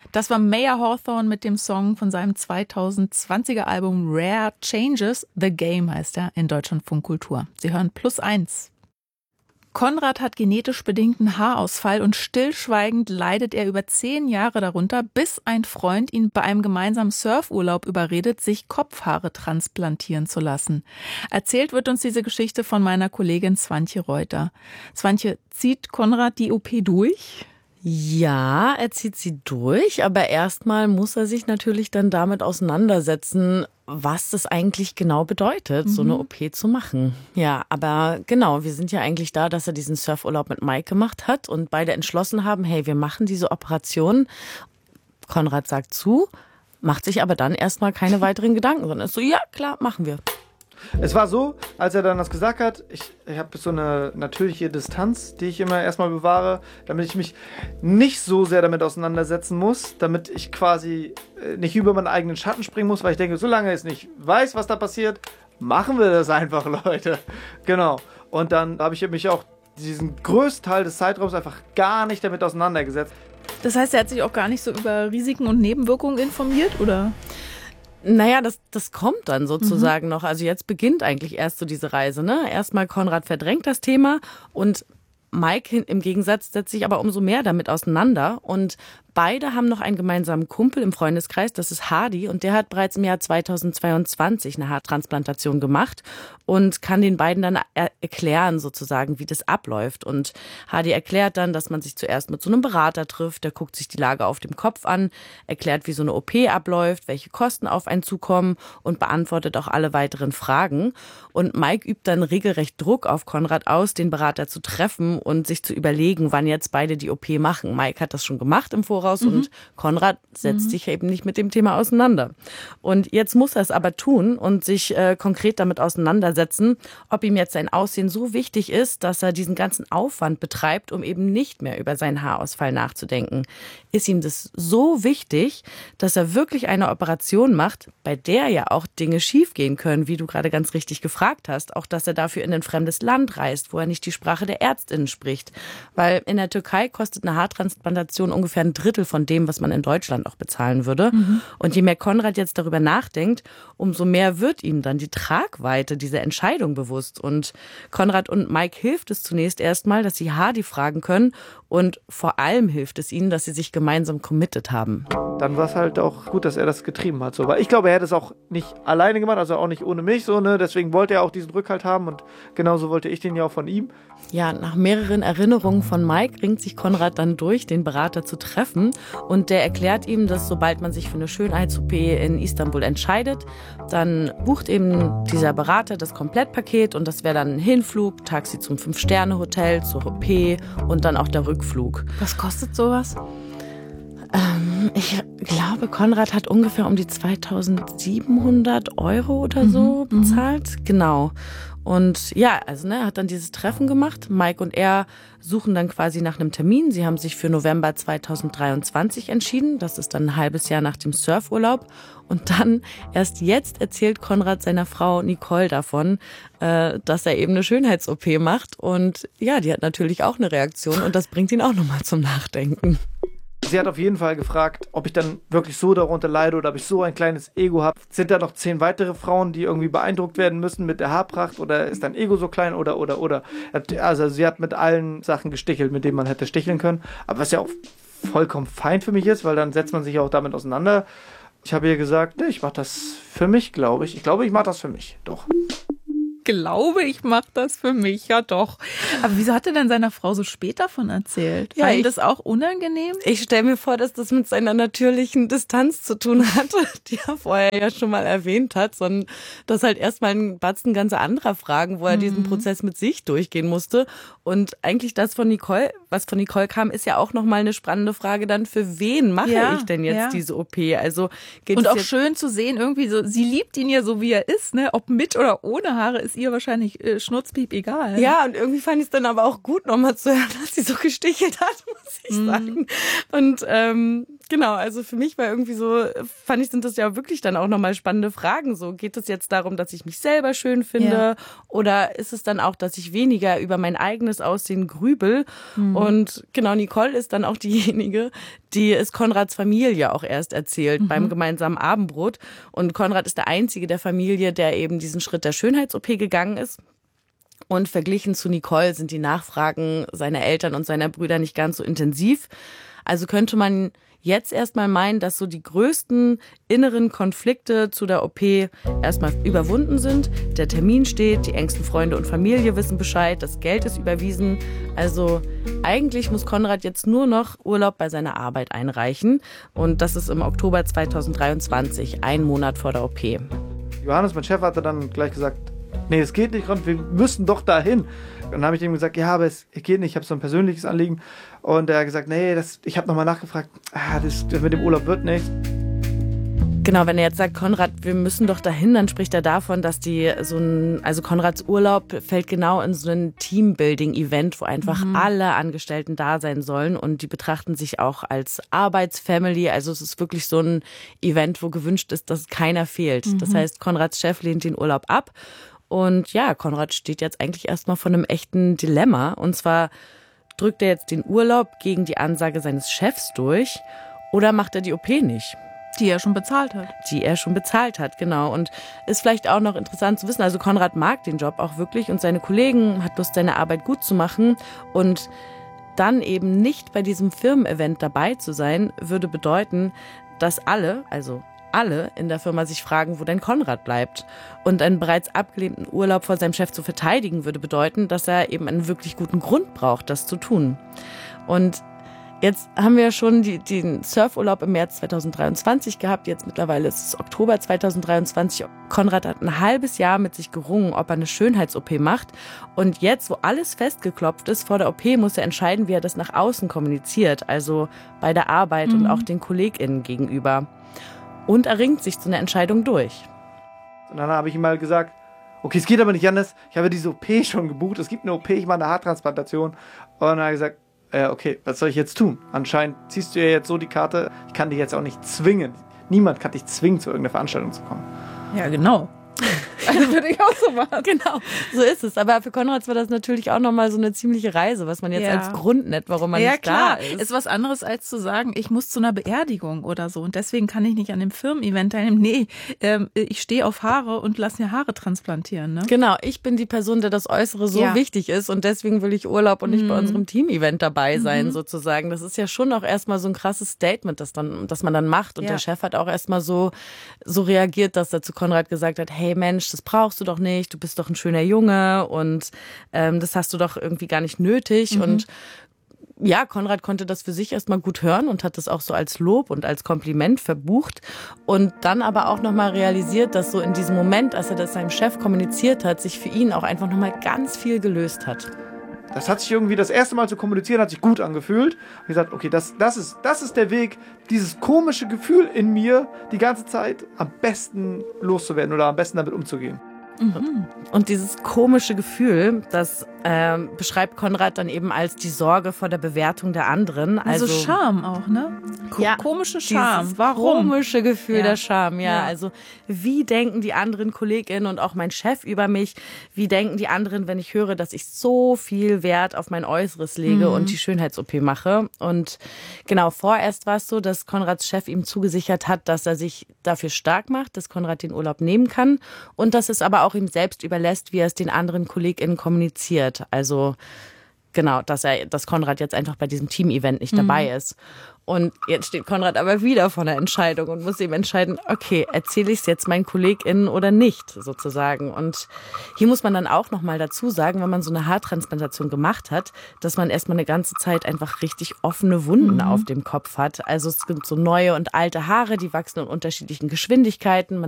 Das war Mayer Hawthorne mit dem Song von seinem 2020er Album Rare Changes. The Game heißt er in Deutschlandfunk Kultur. Sie hören +1. Konrad hat genetisch bedingten Haarausfall und stillschweigend leidet er über 10 Jahre darunter, bis ein Freund ihn bei einem gemeinsamen Surfurlaub überredet, sich Kopfhaare transplantieren zu lassen. Erzählt wird uns diese Geschichte von meiner Kollegin Swantje Reuter. Swantje, zieht Konrad die OP durch? Ja, er zieht sie durch, aber erstmal muss er sich natürlich dann damit auseinandersetzen, was das eigentlich genau bedeutet, so eine OP zu machen. Ja, aber genau, wir sind ja eigentlich da, dass er diesen Surfurlaub mit Mike gemacht hat und beide entschlossen haben, hey, wir machen diese Operation. Konrad sagt zu, macht sich aber dann erstmal keine weiteren Gedanken, sondern ist so, ja, klar, machen wir. Es war so, als er dann das gesagt hat, ich habe so eine natürliche Distanz, die ich immer erstmal bewahre, damit ich mich nicht so sehr damit auseinandersetzen muss, damit ich quasi nicht über meinen eigenen Schatten springen muss, weil ich denke, solange ich nicht weiß, was da passiert, machen wir das einfach, Leute. Genau. Und dann habe ich mich auch diesen größten Teil des Zeitraums einfach gar nicht damit auseinandergesetzt. Das heißt, er hat sich auch gar nicht so über Risiken und Nebenwirkungen informiert, oder? Naja, das kommt dann sozusagen noch. Also jetzt beginnt eigentlich erst so diese Reise, ne? Erstmal Konrad verdrängt das Thema und Mike im Gegensatz setzt sich aber umso mehr damit auseinander. Und beide haben noch einen gemeinsamen Kumpel im Freundeskreis, das ist Hardy. Und der hat bereits im Jahr 2022 eine Haartransplantation gemacht und kann den beiden dann erklären sozusagen, wie das abläuft. Und Hardy erklärt dann, dass man sich zuerst mit so einem Berater trifft. Der guckt sich die Lage auf dem Kopf an, erklärt, wie so eine OP abläuft, welche Kosten auf einen zukommen und beantwortet auch alle weiteren Fragen. Und Mike übt dann regelrecht Druck auf Konrad aus, den Berater zu treffen und sich zu überlegen, wann jetzt beide die OP machen. Mike hat das schon gemacht im Voraus und Konrad setzt sich eben nicht mit dem Thema auseinander. Und jetzt muss er es aber tun und sich konkret damit auseinandersetzen, ob ihm jetzt sein Aussehen so wichtig ist, dass er diesen ganzen Aufwand betreibt, um eben nicht mehr über seinen Haarausfall nachzudenken. Ist ihm das so wichtig, dass er wirklich eine Operation macht, bei der ja auch Dinge schiefgehen können, wie du gerade ganz richtig gefragt hast. Auch, dass er dafür in ein fremdes Land reist, wo er nicht die Sprache der Ärztinnen spricht. Weil in der Türkei kostet eine Haartransplantation ungefähr 1/3 von dem, was man in Deutschland auch bezahlen würde. Und je mehr Konrad jetzt darüber nachdenkt, umso mehr wird ihm dann die Tragweite dieser Entscheidung bewusst. Und Konrad und Mike hilft es zunächst erstmal, dass sie Hardy fragen können. Und vor allem hilft es ihnen, dass sie sich gemeinsam committed haben. Dann war es halt auch gut, dass er das getrieben hat. So. Weil ich glaube, er hätte es auch nicht alleine gemacht, also auch nicht ohne mich. So, ne? Deswegen wollte er auch diesen Rückhalt haben und genauso wollte ich den ja auch von ihm. Ja, nach mehreren Erinnerungen von Mike ringt sich Konrad dann durch, den Berater zu treffen. Und der erklärt ihm, dass sobald man sich für eine Schönheits-OP in Istanbul entscheidet, dann bucht eben dieser Berater das Komplettpaket und das wäre dann ein Hinflug, Taxi zum 5-Sterne-Hotel, zur OP und dann auch der Rückflug. Was kostet sowas? Ich glaube, Konrad hat ungefähr um die 2.700 € oder so bezahlt. Genau. Und ja, also er hat dann dieses Treffen gemacht. Mike und er suchen dann quasi nach einem Termin. Sie haben sich für November 2023 entschieden. Das ist dann ein halbes Jahr nach dem Surfurlaub. Und dann, erst jetzt, erzählt Konrad seiner Frau Nicole davon, dass er eben eine Schönheits-OP macht. Und ja, die hat natürlich auch eine Reaktion und das bringt ihn auch nochmal zum Nachdenken. Sie hat auf jeden Fall gefragt, ob ich dann wirklich so darunter leide oder ob ich so ein kleines Ego habe. Sind da noch 10 weitere Frauen, die irgendwie beeindruckt werden müssen mit der Haarpracht oder ist dein Ego so klein oder. Also sie hat mit allen Sachen gestichelt, mit denen man hätte sticheln können. Aber was ja auch vollkommen fein für mich ist, weil dann setzt man sich auch damit auseinander. Ich habe ihr gesagt, nee, ich mache das für mich, glaube ich. Ich glaube, ich mache das für mich, doch. Ich mache das für mich, ja doch. Aber wieso hat er denn seiner Frau so spät davon erzählt? Ja, war ihm das auch unangenehm? Ich stelle mir vor, dass das mit seiner natürlichen Distanz zu tun hat, die er vorher ja schon mal erwähnt hat, sondern das halt erstmal ein Batzen ganz anderer Fragen, wo er diesen Prozess mit sich durchgehen musste. Und eigentlich was von Nicole kam, ist ja auch nochmal eine spannende Frage dann, für wen mache ich denn jetzt diese OP? Also und auch schön zu sehen, irgendwie so, sie liebt ihn ja so, wie er ist, ne? Ob mit oder ohne Haare ist ihr wahrscheinlich schnurzpiep egal. Ja, und irgendwie fand ich es dann aber auch gut, nochmal zu hören, dass sie so gestichelt hat, muss ich sagen. Und Genau, also für mich war irgendwie so, sind das ja wirklich dann auch nochmal spannende Fragen. So, geht es jetzt darum, dass ich mich selber schön finde oder ist es dann auch, dass ich weniger über mein eigenes Aussehen grübel? Und genau, Nicole ist dann auch diejenige, die es Konrads Familie auch erst erzählt beim gemeinsamen Abendbrot. Und Konrad ist der Einzige der Familie, der eben diesen Schritt der Schönheits-OP gegangen ist. Und verglichen zu Nicole sind die Nachfragen seiner Eltern und seiner Brüder nicht ganz so intensiv. Also könnte man jetzt erstmal meinen, dass so die größten inneren Konflikte zu der OP erstmal überwunden sind. Der Termin steht, die engsten Freunde und Familie wissen Bescheid, das Geld ist überwiesen. Also eigentlich muss Konrad jetzt nur noch Urlaub bei seiner Arbeit einreichen. Und das ist im Oktober 2023, 1 Monat vor der OP. Johannes, mein Chef, hatte dann gleich gesagt, nee, es geht nicht, wir müssen doch dahin. Und dann habe ich ihm gesagt, ja, aber es geht nicht, ich habe so ein persönliches Anliegen. Und er hat gesagt, nee, ich habe nochmal nachgefragt, das mit dem Urlaub wird nicht. Genau, wenn er jetzt sagt, Konrad, wir müssen doch dahin, dann spricht er davon, dass Konrads Urlaub fällt genau in so ein Teambuilding-Event, wo einfach alle Angestellten da sein sollen und die betrachten sich auch als Arbeitsfamily. Also es ist wirklich so ein Event, wo gewünscht ist, dass keiner fehlt. Das heißt, Konrads Chef lehnt den Urlaub ab. Und ja, Konrad steht jetzt eigentlich erstmal vor einem echten Dilemma. Und zwar drückt er jetzt den Urlaub gegen die Ansage seines Chefs durch oder macht er die OP nicht? Die er schon bezahlt hat. Die er schon bezahlt hat, genau. Und ist vielleicht auch noch interessant zu wissen, also Konrad mag den Job auch wirklich und seine Kollegen, hat Lust, seine Arbeit gut zu machen. Und dann eben nicht bei diesem Firmen-Event dabei zu sein, würde bedeuten, dass alle in der Firma sich fragen, wo denn Konrad bleibt. Und einen bereits abgelehnten Urlaub vor seinem Chef zu verteidigen, würde bedeuten, dass er eben einen wirklich guten Grund braucht, das zu tun. Und jetzt haben wir schon den Surfurlaub im März 2023 gehabt. Jetzt mittlerweile ist es Oktober 2023. Konrad hat ein halbes Jahr mit sich gerungen, ob er eine Schönheits-OP macht. Und jetzt, wo alles festgeklopft ist, vor der OP muss er entscheiden, wie er das nach außen kommuniziert. Also bei der Arbeit und auch den KollegInnen gegenüber. Und er ringt sich zu einer Entscheidung durch. Und dann habe ich ihm mal gesagt, okay, es geht aber nicht anders. Ich habe diese OP schon gebucht. Es gibt eine OP, ich mache eine Haartransplantation. Und dann hat er gesagt, okay, was soll ich jetzt tun? Anscheinend ziehst du ja jetzt so die Karte. Ich kann dich jetzt auch nicht zwingen. Niemand kann dich zwingen, zu irgendeiner Veranstaltung zu kommen. Ja, genau. Also würde ich auch so machen. Genau, so ist es. Aber für Konrad war das natürlich auch nochmal so eine ziemliche Reise, was man jetzt als Grund nennt, warum man nicht da ist. Ist was anderes als zu sagen, ich muss zu einer Beerdigung oder so und deswegen kann ich nicht an dem Firmen-Event teilnehmen. Nee, ich stehe auf Haare und lass mir Haare transplantieren. Ne? Genau, ich bin die Person, der das Äußere so wichtig ist und deswegen will ich Urlaub und nicht bei unserem Team-Event dabei sein sozusagen. Das ist ja schon auch erstmal so ein krasses Statement, das man dann macht und der Chef hat auch erstmal so reagiert, dass er zu Konrad gesagt hat, hey Mensch, das brauchst du doch nicht, du bist doch ein schöner Junge und das hast du doch irgendwie gar nicht nötig. Und ja, Konrad konnte das für sich erstmal gut hören und hat das auch so als Lob und als Kompliment verbucht und dann aber auch nochmal realisiert, dass so in diesem Moment, als er das seinem Chef kommuniziert hat, sich für ihn auch einfach nochmal ganz viel gelöst hat. Das hat sich irgendwie das erste Mal zu kommunizieren, hat sich gut angefühlt. Und ich gesagt, okay, das ist der Weg, dieses komische Gefühl in mir die ganze Zeit am besten loszuwerden oder am besten damit umzugehen. Und dieses komische Gefühl, das beschreibt Konrad dann eben als die Sorge vor der Bewertung der anderen. Also Scham auch, ne? Komische Scham. Warum? Komische Gefühl der Scham, ja. Also wie denken die anderen KollegInnen und auch mein Chef über mich? Wie denken die anderen, wenn ich höre, dass ich so viel Wert auf mein Äußeres lege und die Schönheits-OP mache? Und genau, vorerst war es so, dass Konrads Chef ihm zugesichert hat, dass er sich dafür stark macht, dass Konrad den Urlaub nehmen kann und dass es aber auch ihm selbst überlässt, wie er es den anderen KollegInnen kommuniziert. Also genau, dass Konrad jetzt einfach bei diesem Team-Event nicht dabei ist. Und jetzt steht Konrad aber wieder vor einer Entscheidung und muss eben entscheiden, okay, erzähle ich es jetzt meinen KollegInnen oder nicht, sozusagen. Und hier muss man dann auch nochmal dazu sagen, wenn man so eine Haartransplantation gemacht hat, dass man erstmal eine ganze Zeit einfach richtig offene Wunden auf dem Kopf hat. Also es gibt so neue und alte Haare, die wachsen in unterschiedlichen Geschwindigkeiten.